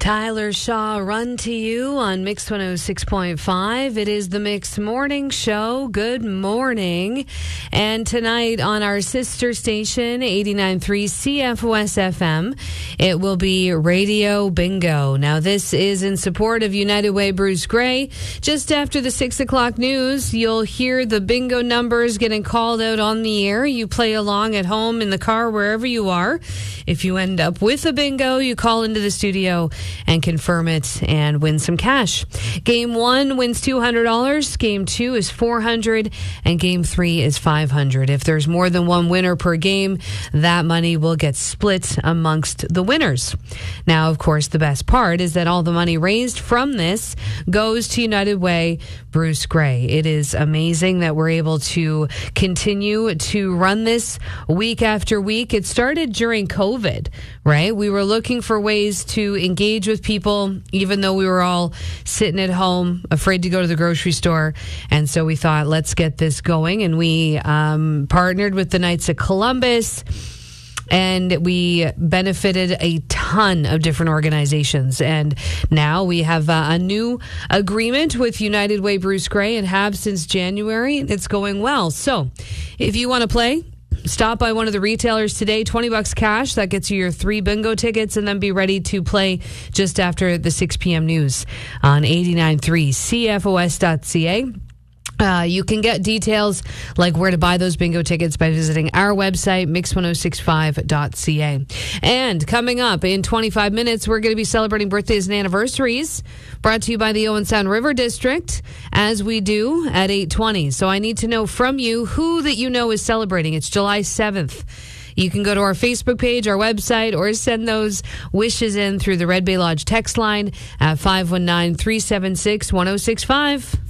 Tyler Shaw, Run to You on Mix 106.5. It is the Mix Morning Show. Good morning. And tonight on our sister station, 89.3 CFOS FM, it will be Radio Bingo. Now, this is in support of United Way Bruce Gray. Just after the 6 o'clock news, you'll hear the bingo numbers getting called out on the air. You play along at home, in the car, wherever you are. If you end up with a bingo, you call into the studio and confirm it and win some cash. Game 1 wins $200. Game 2 is $400, and Game 3 is $500. If there's more than one winner per game, that money will get split amongst the winners. Now, of course, the best part is that all the money raised from this goes to United Way Bruce Gray. It is amazing that we're able to continue to run this week after week. It started during COVID, right? We were looking for ways to engage with people, even though we were all sitting at home, afraid to go to the grocery store. And so we thought, let's get this going. And we partnered with the Knights of Columbus, and we benefited a ton of different organizations. And now we have a new agreement with United Way Bruce Gray and have since January. It's going well. So if you want to play, stop by one of the retailers today. $20 cash. That gets you your 3 bingo tickets, and then be ready to play just after the 6 p.m. news on 89.3 CFOS.ca. You can get details like where to buy those bingo tickets by visiting our website, mix1065.ca. And coming up in 25 minutes, we're going to be celebrating birthdays and anniversaries, brought to you by the Owen Sound River District, as we do at 8:20. So I need to know from you who that you know is celebrating. It's July 7th. You can go to our Facebook page, our website, or send those wishes in through the Red Bay Lodge text line at 519-376-1065.